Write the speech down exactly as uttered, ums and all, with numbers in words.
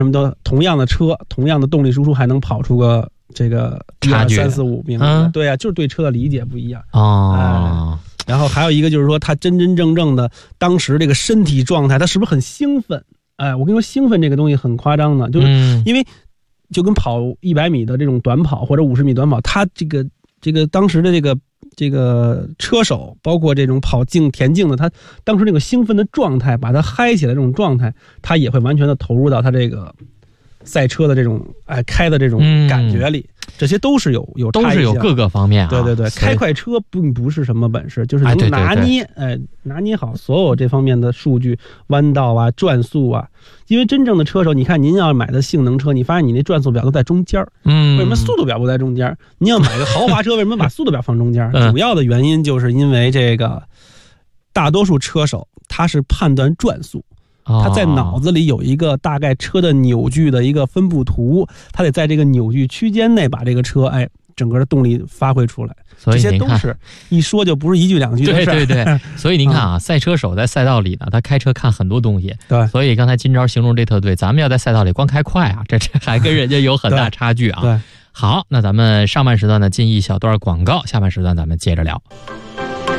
什么的，同样的车，同样的动力输出，还能跑出个这个差距三四五名。嗯，对啊，就是对车的理解不一样哦。 哎，然后还有一个就是说，他真真正正的当时这个身体状态，他是不是很兴奋？哎，我跟你说，兴奋这个东西很夸张的，就是因为就跟跑一百米的这种短跑或者五十米短跑，他这个这个当时的这个。这个车手包括这种跑竞田径的，他当时那个兴奋的状态，把他嗨起来这种状态，他也会完全的投入到他这个赛车的这种哎开的这种感觉里，嗯、这些都是有有都是有各个方面啊。 对对对，开快车并不是什么本事，就是能拿捏，哎，对对对哎拿捏好所有这方面的数据，弯道啊、转速啊。因为真正的车手，你看您要买的性能车，你发现你那转速表都在中间，嗯，为什么速度表不在中间？您要买个豪华车，为什么把速度表放中间？嗯、主要的原因就是因为这个大多数车手他是判断转速。他在脑子里有一个大概车的扭矩的一个分布图，他得在这个扭矩区间内把这个车哎整个的动力发挥出来。 所以这些都是一说就不是一句两句的事儿。 对对对，所以您看啊，嗯、赛车手在赛道里呢，他开车看很多东西。对，所以刚才今朝形容这特对，咱们要在赛道里光开快啊，这这还跟人家有很大差距啊。 对， 好，那咱们上半时段呢进一小段广告，下半时段咱们接着聊。